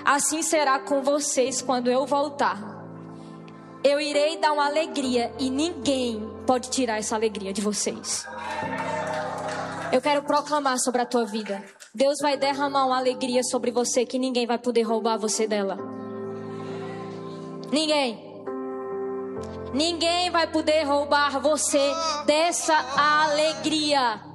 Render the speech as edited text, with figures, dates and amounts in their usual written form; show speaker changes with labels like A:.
A: assim será com vocês quando eu voltar. Eu irei dar uma alegria e ninguém pode tirar essa alegria de vocês. Eu quero proclamar sobre a tua vida. Deus vai derramar uma alegria sobre você que ninguém vai poder roubar você dela. Ninguém vai poder roubar você dessa alegria.